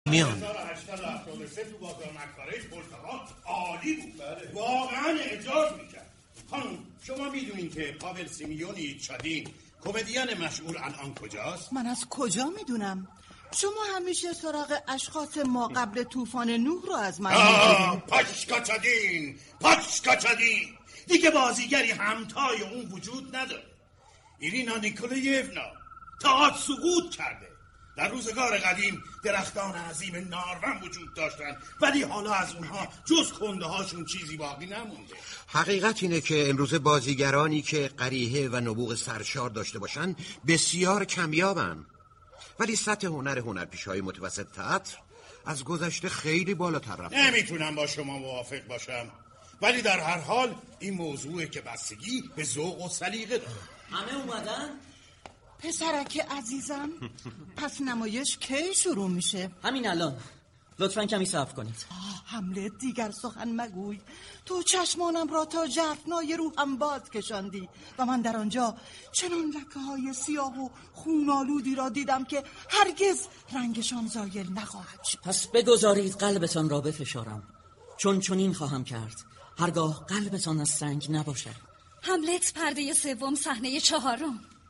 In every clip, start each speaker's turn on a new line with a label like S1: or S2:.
S1: میان.
S2: 1873 تو بازار مکاره پرتقال عالی بود. واقعا اعجاز میکرد. خانم شما میدونین که پاول سیمیونی چادین کمدین مشهور الان کجاست؟
S3: من از کجا میدونم؟ شما همیشه سراغ اشخاص ما قبل طوفان نوح رو از من میگیرین.
S2: پاشکا چادین دیگه بازیگری همتای اون وجود نداره. ایرینا نیکولایونا تئاتر سقوط کرده. در روزگار قدیم درختان عظیم نارون وجود داشتن، ولی حالا از اونها جز کنده هاشون چیزی باقی نمونده.
S1: حقیقت اینه که امروز بازیگرانی که قریحه و نبوغ سرشار داشته باشن بسیار کمیابن، ولی سطح هنرپیشه‌های متوسط تئاتر از گذشته خیلی بالاتر رفته.
S2: نمیتونم با شما موافق باشم، ولی در هر حال این موضوعه که بستگی به ذوق و سلیقه داره.
S4: همه اومدن؟
S3: پسرک عزیزم پس نمایش کی شروع میشه؟
S4: همین الان. لطفاً کمی صبر کنید.
S3: حمله دیگر سخن مگوی. تو چشمانم را تا ژرفنای روحم باز کشاندی و من در آنجا چنان لکه‌های سیاه و خونالودی را دیدم که هرگز رنگشان زایل نخواهد شد.
S4: پس بگذارید قلبتان را بفشارم، چون چنین خواهم کرد هرگاه قلبتان از سنگ نباشد.
S5: هملت پرده سوم صحنه 4.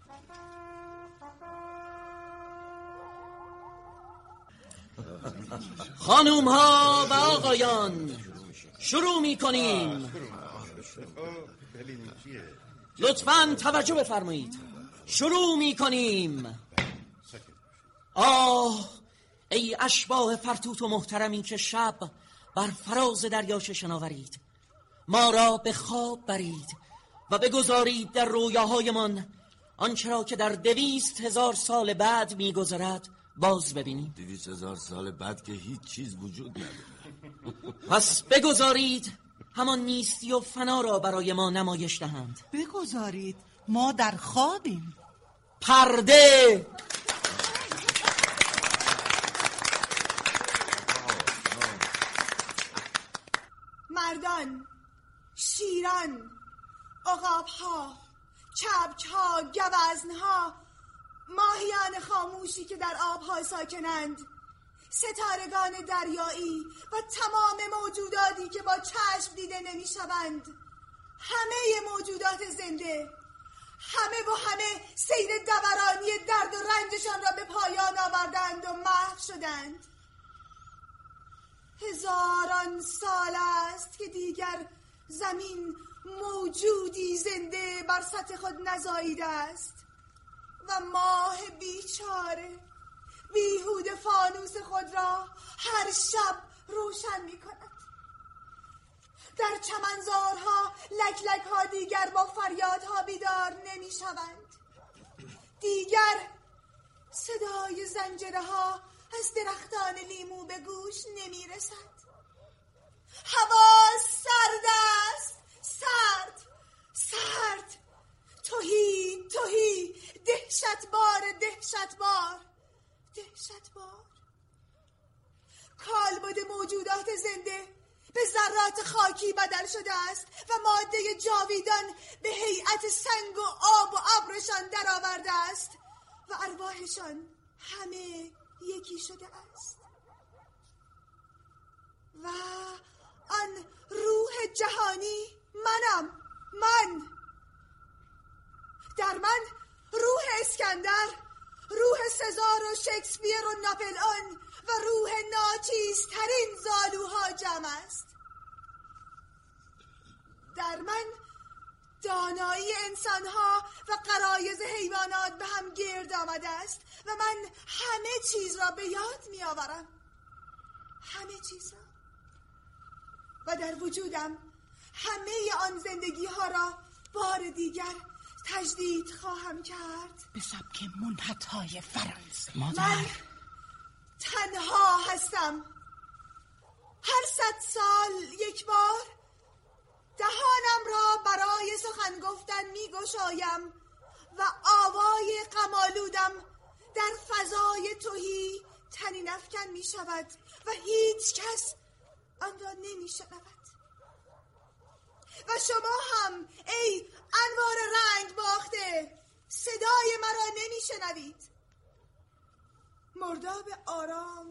S4: خانوم ها و آقایان شروع می کنیم. لطفاً توجه بفرمایید. شروع می کنیم. آه ای اشباح فرتوت و محترمی که شب بر فراز دریاچه شناورید، ما را به خواب برید و بگذارید در رویاهایمان آنچه را که در 200,000 سال بعد می‌گذرد باز ببینیم.
S6: 200,000 سال بعد که هیچ چیز وجود نداره.
S4: پس بگذارید همان نیستی و فنا را برای ما نمایش دهند.
S3: بگذارید ما در خوابیم.
S4: پرده.
S7: مردان، شیران، عقاب‌ها، چبچ‌ها، گوزن‌ها، ماهیان خاموشی که در آب‌ها ساکنند، ستارگان دریایی و تمام موجوداتی که با چشم دیده نمی‌شوند، همه موجودات زنده، همه و همه سیر دورانی درد و رنجشان را به پایان آوردند و محو شدند. 1000 سال است که دیگر زمین موجودی زنده بر سطح خود نزاییده است و ماه بیچاره بیهوده فانوس خود را هر شب روشن می کند. در چمنزارها لک لک ها دیگر با فریادها بیدار نمی شوند. دیگر صدای زنجره ها از درختان لیمو به گوش نمی رسد. هوا سرد است، سرد، سرد، تهی، تهی، دهشتبار، دهشتبار، دهشتبار. کالبد موجودات زنده به ذرات خاکی بدل شده است و ماده جاویدان به هیئت سنگ و آب و ابرشان در آورده است و ارواحشان همه یکی شده است و آن روح جهانی منم، من. در من روح اسکندر، روح سزار و شکسپیر و ناپلئون و روح ناچیزترین زالوها جمع است. در من دانایی انسانها و غرایز حیوانات به هم گرد آمده است و من همه چیز را به یاد می آورم، همه چیز را، و در وجودم همه آن زندگی ها را بار دیگر تجدید خواهم کرد
S3: به سبک منحت‌های فرانسه.
S7: من تنها هستم. هر 100 سال یک بار دهانم را برای سخن گفتن می گشایم و آوای غم‌آلودم در فضای تهی طنین افکن می شود و هیچ کس آن را نمی شنود. و شما هم ای انوار رنگ باخته صدای مرا نمی شنوید. مرداب آرام